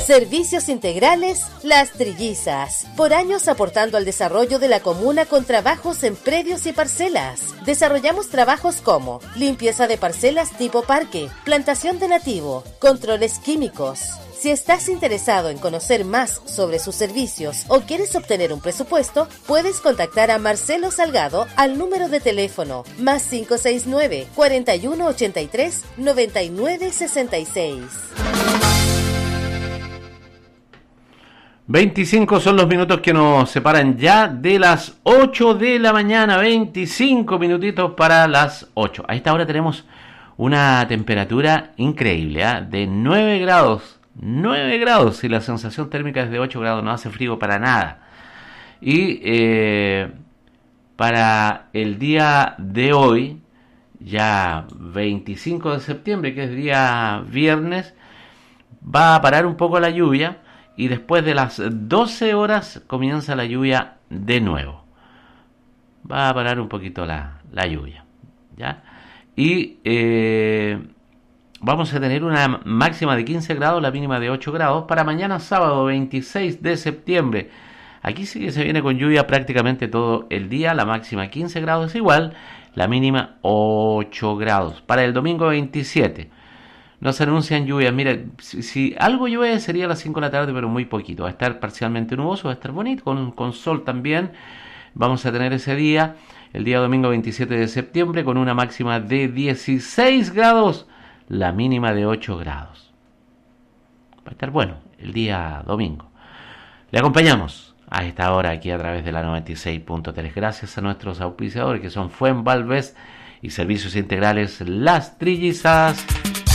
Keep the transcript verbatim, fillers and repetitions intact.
Servicios integrales Las Trillizas. Por años aportando al desarrollo de la comuna con trabajos en predios y parcelas. Desarrollamos trabajos como limpieza de parcelas tipo parque, plantación de nativo, controles químicos. Si estás interesado en conocer más sobre sus servicios o quieres obtener un presupuesto, puedes contactar a Marcelo Salgado al número de teléfono más cinco seis nueve, cuarenta y uno ochenta y tres, noventa y nueve sesenta y seis. veinticinco son los minutos que nos separan ya de las ocho de la mañana, veinticinco minutitos para las ocho. A esta hora tenemos una temperatura increíble, ¿eh? De nueve grados. nueve grados y la sensación térmica es de ocho grados, no hace frío para nada. Y eh, para el día de hoy, ya veinticinco de septiembre, que es día viernes, va a parar un poco la lluvia y después de las doce horas comienza la lluvia de nuevo. Va a parar un poquito la, la lluvia, ¿ya? Y eh, vamos a tener una máxima de quince grados, la mínima de ocho grados. Para mañana sábado veintiséis de septiembre. Aquí sí que se viene con lluvia prácticamente todo el día. La máxima quince grados igual, la mínima ocho grados. Para el domingo veintisiete nos anuncian lluvias. Mira, si, si algo llueve sería a las cinco de la tarde, pero muy poquito. Va a estar parcialmente nuboso, va a estar bonito, con, con sol también. Vamos a tener ese día, el día domingo veintisiete de septiembre, con una máxima de dieciséis grados. La mínima de ocho grados. Va a estar bueno el día domingo. Le acompañamos a esta hora aquí a través de la noventa y seis punto tres. Gracias a nuestros auspiciadores que son Fuenvalves y Servicios Integrales Las Trillizas.